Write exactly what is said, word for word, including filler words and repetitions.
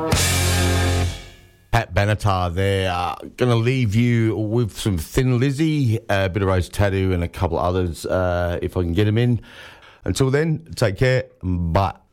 Pat Benatar there. Uh, going to leave you with some Thin Lizzy, a bit of Rose Tattoo and a couple others uh, if I can get them in. Until then, take care. Bye.